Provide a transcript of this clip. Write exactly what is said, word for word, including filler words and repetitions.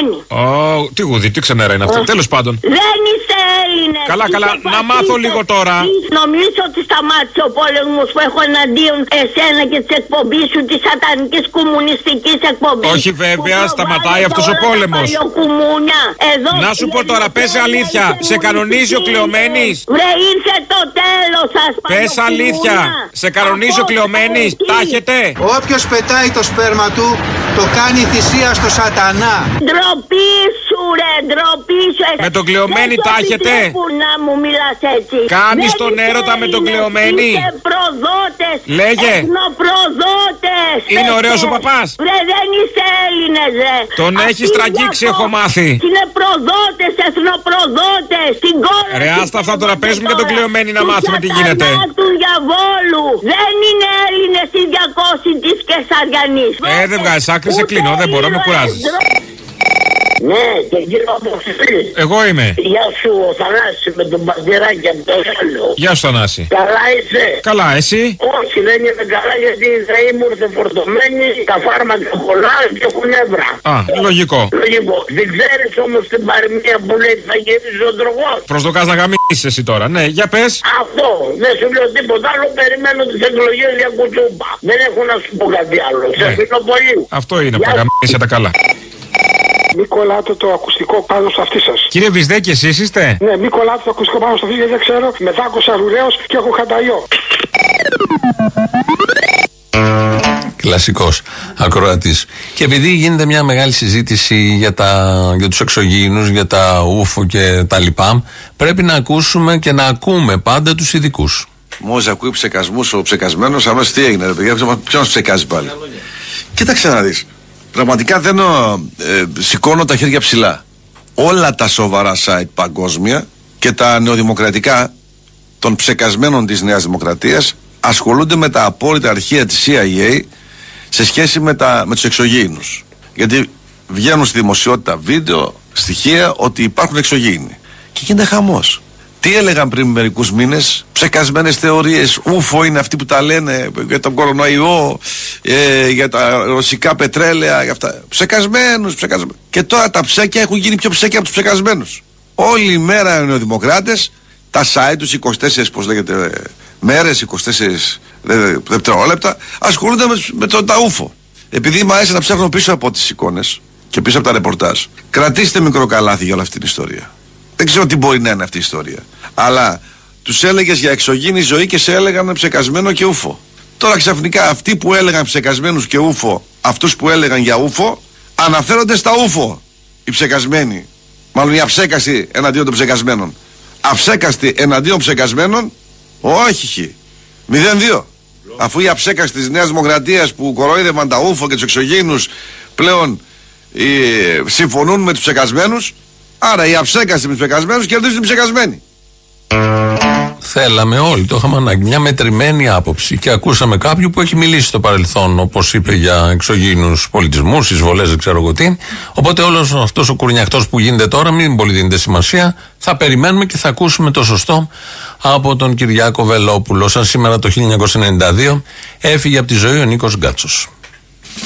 κλειωμένοι. Ω, τι γουδί, τι ξενέρα είναι αυτό. Τέλος πάντων. Δεν είστε Έλληνες. Καλά, καλά, να μάθω λίγο τώρα. Νομίζω ότι σταμάτησε ο πόλεμος που έχω εναντίον εσένα και της εκπομπής σου, της σατανικής κομμουνιστικής εκπομπής. Όχι βέβαια, σταματάει αυτός ο πόλεμος. Να σου πω τώρα, πες αλήθεια, σε κανονίζει ο Κλεωμένης. Βρε, ήρθε το τέλος σας. Πες αλήθεια, σε κανονίζει ο Κλεωμένης. Τάχετε. Όποιος πετάει το σπέρμα του, το κάνει θυσία στο σατανά. Ντροπή σου ρε, ντροπή σου. Με τον Κλεωμένη τάχετε. Να μου μιλάς έτσι. Κάνεις τον έρωτα με τον Κλεωμένη. Είστε προδότες. Λέγε. Εθνοπροδότες. Είναι ωραίος ο παπάς. Ρε, δεν είστε Έλληνες ρε. Τον έχεις τραγγίξει, έχω μάθει. Είναι προδότες, εθνοπροδότες. Την κόρη. Ρε, άστα αυτά τώρα, πες μου και τον Κλεωμένη να μάθουμε τι γίνεται. Του διαβόλου. Δεν είναι Έλληνες οι διακόσιοι της Κεσαριανής. Ε, δεν βγάζεις άκρη, σε κλείνω, δεν μπορώ, με κουράζεις. Ναι, και κύριο Αποστολή. Εγώ είμαι. Γεια σου, ο Θανάσης με τον Παντηράκη από το Σάλιο. Γεια σου, Θανάση. Καλά είσαι? Καλά, εσύ? Όχι, δεν είμαι καλά γιατί η ΔΕΗ μου ήρθε φορτωμένη, τα φάρμακα πολλά και έχουν νεύρα. Α, λογικό. Λογικό. Δεν ξέρεις όμως την παροιμία που λέει θα γυρίζει ο τρογός. Προσδοκάς να γαμίσεις εσύ τώρα, ναι, για πες. Αυτό, δεν σου λέω τίποτα άλλο, περιμένω τις εκλογές για κουτσούπα. Δεν έχω να σου πω κάτι άλλο. Σε φιλώ πολύ. Αυτό είναι που τα γαμίσια τα καλά. Μη κολλάτε το ακουστικό πάνω σε αυτή σας. Κύριε Βυσδέκη, εσείς είστε? Ναι, μη κολλάτε το ακουστικό πάνω σε αυτή, γιατί δεν ξέρω. Με δάκωσα ρουραίος και έχω χανταϊό. Κλασικός ακροατής. Και επειδή γίνεται μια μεγάλη συζήτηση για, τα, για τους εξωγήινους, για τα ούφο και τα λοιπά, πρέπει να ακούσουμε και να ακούμε πάντα τους ειδικούς. Μόλις ακούει ψεκασμούς ο ψεκασμένος, αμέσως τι έγινε, ρε παιδιά, ποιον ψεκάζει πάλι. Κοίταξε να δεις. Πραγματικά δεν ε, σηκώνω τα χέρια ψηλά. Όλα τα σοβαρά site παγκόσμια και τα νεοδημοκρατικά των ψεκασμένων της Νέας Δημοκρατίας ασχολούνται με τα απόλυτα αρχεία της σι άι έι σε σχέση με, τα, με τους εξωγήινους. Γιατί βγαίνουν στη δημοσιότητα βίντεο, στοιχεία ότι υπάρχουν εξωγήινοι. Και γίνεται χαμός. Τι έλεγαν πριν μερικούς μήνες? Ψεκασμένες θεωρίες, ούφο είναι αυτοί που τα λένε για τον κορονοϊό, ε, για τα ρωσικά πετρέλαια, για αυτά. Ψεκασμένους, ψεκασμένους. Και τώρα τα ψέκια έχουν γίνει πιο ψέκια από τους ψεκασμένους. Όλη η μέρα οι νεοδημοκράτες, τα site τους, είκοσι τέσσερις πώς λέγεται, μέρες, είκοσι τέσσερις δευτερόλεπτα, ασχολούνται με, με το, τα ούφο. Επειδή μου άρεσε να ψάχνω πίσω από τις εικόνες και πίσω από τα ρεπορτάζ, κρατήστε μικρό καλάθι για όλη αυτή την ιστορία. Δεν ξέρω τι μπορεί να είναι αυτή η ιστορία. Αλλά τους έλεγες για εξωγήινη ζωή και σε έλεγαν ψεκασμένο και ούφο. Τώρα ξαφνικά αυτοί που έλεγαν ψεκασμένους και ούφο, αυτούς που έλεγαν για ούφο, αναφέρονται στα ούφο. Οι ψεκασμένοι. Μάλλον οι αψέκαστοι εναντίον των ψεκασμένων. Αψέκαστοι εναντίον ψεκασμένων, όχι. μηδέν δύο. Αφού οι αψέκαστοι της Νέας Δημοκρατίας που κορόιδευαν τα ούφο και τους εξωγήινους πλέον ε, συμφωνούν με τους ψεκασμένους. Άρα οι αψέκαστοι με τους ψεκασμένους κερδίζουν τους ψεκασμένοι. Θέλαμε όλοι, το είχαμε ανάγκη. Μια μετρημένη άποψη. Και ακούσαμε κάποιον που έχει μιλήσει στο παρελθόν, όπως είπε, για εξωγήινους πολιτισμούς, εισβολές, δεν ξέρω εγώ τι. Οπότε όλος αυτός ο κουρνιαχτός που γίνεται τώρα, μην πολύ δίνετε σημασία. Θα περιμένουμε και θα ακούσουμε το σωστό από τον Κυριάκο Βελόπουλο. Σαν σήμερα το χίλια εννιακόσια ενενήντα δύο έφυγε από τη ζωή ο Νίκος Γκάτσος.